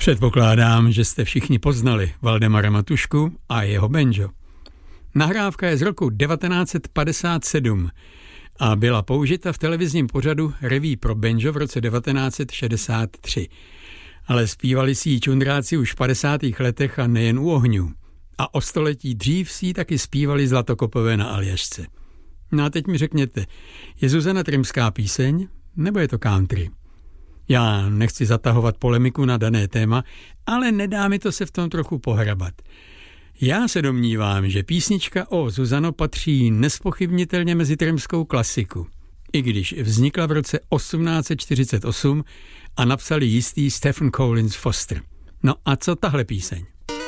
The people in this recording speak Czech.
Předpokládám, že jste všichni poznali Valdemara Matušku a jeho banjo. Nahrávka je z roku 1957 a byla použita v televizním pořadu Reví pro banjo v roce 1963. Ale zpívali si ji čundráci už v 50. letech a nejen u ohňů. A o století dřív si ji taky zpívali Zlatokopové na Aljašce. No a teď mi řekněte, je Zuzana Trymská píseň, nebo je to country? Já nechci zatahovat polemiku na dané téma, ale nedá mi to se v tom trochu pohrabat. Já se domnívám, že písnička O Zuzano patří nezpochybnitelně mezi trymskou klasiku, i když vznikla v roce 1848 a napsali jistý Stephen Collins Foster. No a co tahle píseň?